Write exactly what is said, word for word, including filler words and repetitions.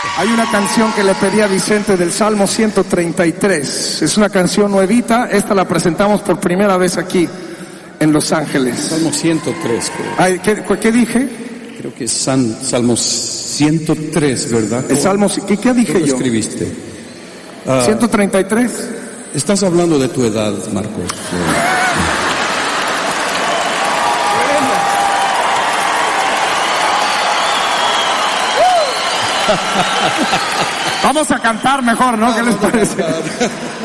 Hay una canción que le pedí a Vicente del Salmo ciento treinta y tres. Es una canción nuevita. Esta la presentamos por primera vez aquí en Los Ángeles. Salmo ciento tres, creo. Ay, ¿qué, ¿Qué dije? Creo que es San, Salmo ciento tres, ¿verdad? El Salmo, ¿qué, qué dije ¿Cómo yo? escribiste? Uh, ciento treinta y tres. Estás hablando de tu edad, Marcos. Vamos a cantar mejor, ¿no? ¿Qué les parece?